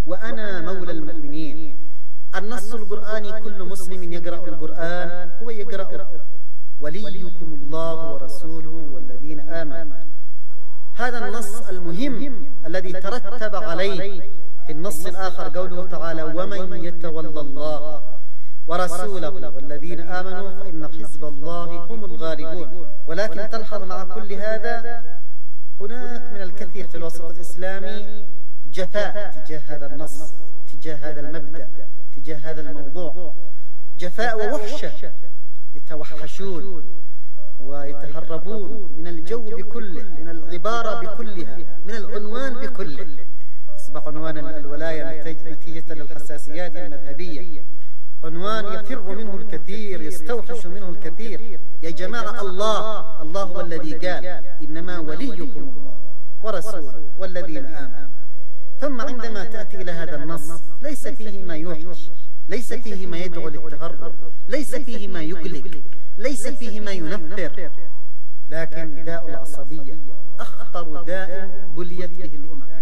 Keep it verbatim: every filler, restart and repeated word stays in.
وأنا مولى المؤمنين. النص القرآني كل مسلم يقرأ القرآن هو يقرأ وليكم الله ورسوله والذين آمنوا. هذا النص المهم الذي ترتب عليه في النص الآخر قوله تعالى ومن يتولى الله ورسوله والذين آمنوا فإن حزب الله هم الغالبون. ولكن تلحظ مع كل هذا هناك من الكثير في الوسط الإسلامي جفاء تجاه هذا النص، تجاه هذا المبدأ، تجاه هذا الموضوع، جفاء ووحشة، يتوحشون ويتهربون من الجو بكله، من العبارة بكلها، من العنوان بكله. أصبح عنوان الولاية نتيجة للحساسيات المذهبية عنوان يفر منه الكثير، يستوحش منه الكثير. يا جماعة الله الله هو الذي قال إنما وليكم الله ورسوله والذين آمنوا. ثم عندما تأتي إلى هذا النص ليس فيه ما يوحش، ليس فيه ما يدعو للتهرب، ليس فيه ما يقلق، ليس فيه ما ينفر، لكن داء العصبية أخطر داء بليت به الأمم.